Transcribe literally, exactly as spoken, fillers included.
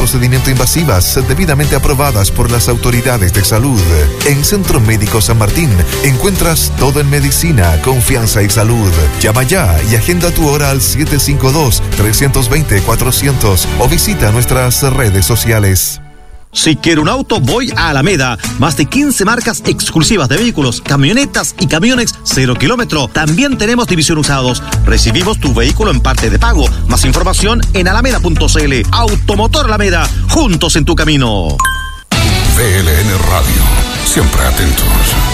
procedimiento invasivas debidamente aprobadas por las autoridades de salud. En Centro Médico San Martín encuentras todo en medicina, confianza y salud. Llama ya y agenda tu hora al siete cinco dos, tres dos cero, cuatrocientos o visita nuestras redes sociales. Si quiero un auto, voy a Alameda. Más de quince marcas exclusivas de vehículos, camionetas y camiones cero kilómetro. También tenemos división usados. Recibimos tu vehículo en parte de pago. Más información en alameda punto c l. Automotor Alameda, juntos en tu camino. V L N Radio, siempre atentos.